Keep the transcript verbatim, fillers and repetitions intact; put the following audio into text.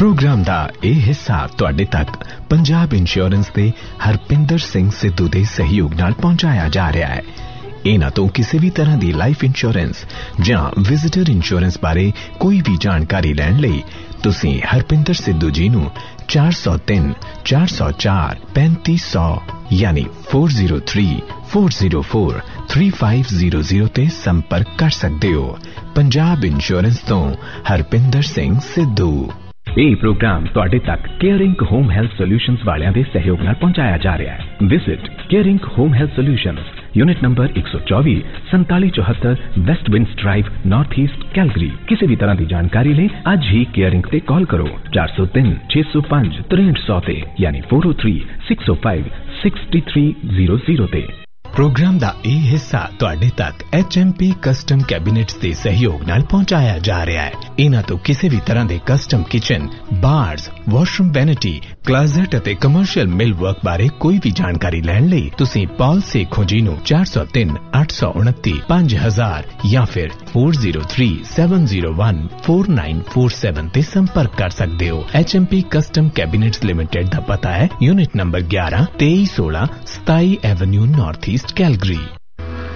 Programme दा ਇਹ ਹਿੱਸਾ ਤੁਹਾਡੇ ਤੱਕ ਪੰਜਾਬ ਇੰਸ਼ੋਰੈਂਸ ਦੇ ਹਰਪਿੰਦਰ ਸਿੰਘ ਸਿੱਧੂ ਦੇ ਸਹਿਯੋਗ ਨਾਲ ਪਹੁੰਚਾਇਆ ਜਾ ਰਿਹਾ ਹੈ। ਇਹਨਾਂ ਤੋਂ ਕਿਸੇ ਵੀ ਤਰ੍ਹਾਂ ਦੀ ਲਾਈਫ ਇੰਸ਼ੋਰੈਂਸ ਜਾਂ ਵਿਜ਼ਿਟਰ ਇੰਸ਼ੋਰੈਂਸ ਬਾਰੇ ਕੋਈ ਵੀ ਜਾਣਕਾਰੀ ਲੈਣ ਲਈ ਤੁਸੀਂ ਹਰਪਿੰਦਰ ਸਿੱਧੂ ਜੀ ਨੂੰ ਚਾਰ ਸੌ ਤਿੰਨ ਚਾਰ ਸੌ ਚਾਰ ਪੈਂਤੀ ਸੌ यानी four zero three four zero four three five zero zero ते संपर्क कर सकते हो। पंजाब इंश्योरेंस तो हरपिंदर सिंह सिद्धू। ਇਹ ਪ੍ਰੋਗਰਾਮ ਤੁਹਾਡੇ ਤੱਕ ਕੇਅਰਿੰਗ ਹੋਮ ਹੈਲਥ ਸੋਲਿਊਸ਼ਨਜ਼ ਵਾਲਿਆਂ ਦੇ ਸਹਿਯੋਗ ਨਾਲ ਪਹੁੰਚਾਇਆ ਜਾ ਰਿਹਾ ਹੈ। Visit caring home health solutions, unit number एक सौ चौबीस संताली चौहत्तर waste wins drive north east Calgary. किसी भी तरह की जानकारी ले आज ही केयरिंग ते कॉल करो चार सौ तीन छे सौ पांच तिरसठ सौ ते यानी फोर ओ थ्री सिक्स ओ five six three zero zero ते। प्रोग्राम ਦਾ ਇਹ ਹਿੱਸਾ ਤੁਹਾਡੇ ਤੱਕ ਐਚ ਐਮ ਪੀ ਕਸਟਮ ਕੈਬਿਨੇਟਸ ਦੇ ਸਹਿਯੋਗ ਨਾਲ ਪਹੁੰਚਾਇਆ ਜਾ ਰਿਹਾ ਹੈ। ਇਹਨਾਂ ਤੋਂ ਕਿਸੇ ਵੀ ਤਰ੍ਹਾਂ ਦੇ ਕਸਟਮ ਕਿਚਨ, ਬਾਰਸ, ਵਾਸ਼ਰੂਮ ਵੈਨਿਟੀ, ਕਲੋਜ਼ਟ ਅਤੇ ਕਮਰਸ਼ੀਅਲ ਮਿਲ ਵਰਕ ਬਾਰੇ ਕੋਈ ਵੀ ਜਾਣਕਾਰੀ ਲੈਣ ਲਈ ਤੁਸੀਂ ਪੌਲ ਸੇਖੋਂ ਜੀ ਨੂੰ ਚਾਰ ਸੌ ਤਿੰਨ ਅੱਠ ਸੌ ਉਨੱਤੀ ਪੰਜ ਹਜ਼ਾਰ ਜਾਂ ਫਿਰ four zero three seven zero one four nine four seven ਤੇ ਸੰਪਰਕ ਕਰ ਸਕਦੇ ਹੋ। H M P custom ਕੈਬਿਨੇਟਸ limited ਦਾ ਪਤਾ ਹੈ यूनिट नंबर ग्यारह तेईस सोलह सताई एवेन्यू नॉर्थ ईस्ट कैलगरी।